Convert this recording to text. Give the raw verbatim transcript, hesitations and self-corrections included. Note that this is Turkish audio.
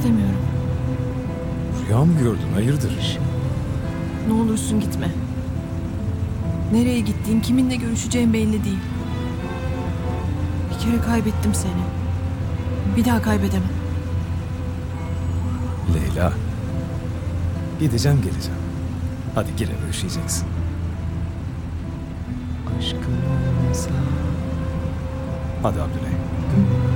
istemiyorum. Rüya mı gördün? Hayırdır? Ne olursun gitme. Nereye gittiğin, kiminle görüşeceğin belli değil. Bir kere kaybettim seni. Bir daha kaybedemem. Leyla. Gideceğim geleceğim. Hadi gir eve, üşüyeceksin. Aşkımıza. Hadi Abdüley.